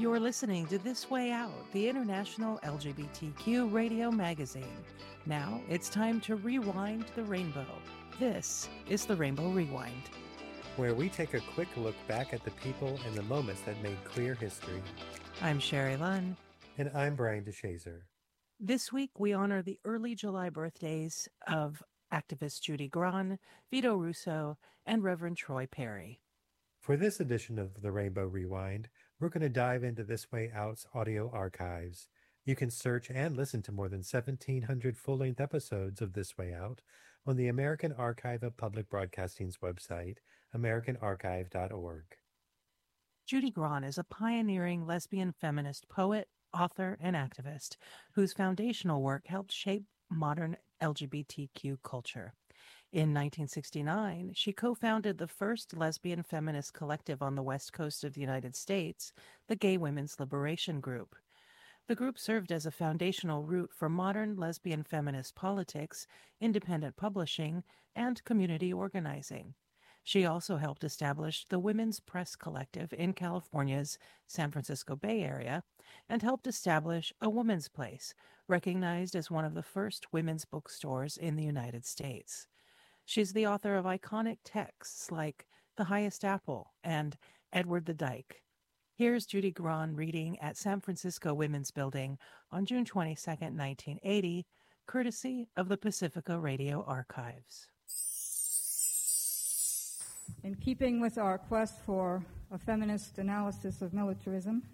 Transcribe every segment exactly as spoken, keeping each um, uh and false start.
You're listening to This Way Out, the international L G B T Q radio magazine. Now it's time to rewind the rainbow. This is the Rainbow Rewind, where we take a quick look back at the people and the moments that made queer history. I'm Sherry Lunn. And I'm Brian DeShazer. This week, we honor the early July birthdays of activists Judy Grahn, Vito Russo, and Reverend Troy Perry. For this edition of the Rainbow Rewind, we're going to dive into This Way Out's audio archives. You can search and listen to more than seventeen hundred full-length episodes of This Way Out on the American Archive of Public Broadcasting's website, american archive dot org. Judy Grahn is a pioneering lesbian feminist poet, author, and activist whose foundational work helped shape modern L G B T Q culture. In nineteen sixty-nine, she co-founded the first lesbian feminist collective on the west coast of the United States, the Gay Women's Liberation Group. The group served as a foundational root for modern lesbian feminist politics, independent publishing, and community organizing. She also helped establish the Women's Press Collective in California's San Francisco Bay Area and helped establish A Woman's Place, recognized as one of the first women's bookstores in the United States. She's the author of iconic texts like The Highest Apple and Edward the Dyke. Here's Judy Grahn reading at San Francisco Women's Building on June twenty-second, nineteen eighty, courtesy of the Pacifica Radio Archives. In keeping with our quest for a feminist analysis of militarism,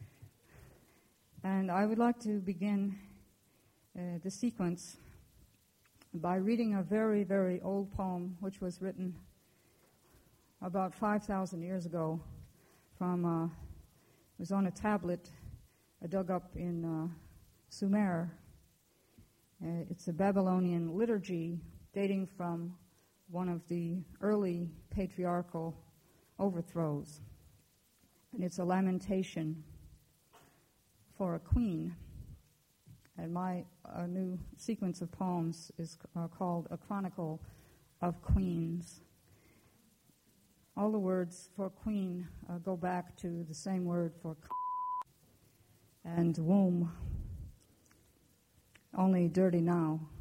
and I would like to begin uh, the sequence by reading a very, very old poem which was written about five thousand years ago from, uh, it was on a tablet uh, dug up in uh, Sumer. Uh, it's a Babylonian liturgy dating from one of the early patriarchal overthrows. And it's a lamentation for a queen. And my uh, new sequence of poems is uh, called A Chronicle of Queens. All the words for queen uh, go back to the same word for and womb, only dirty now.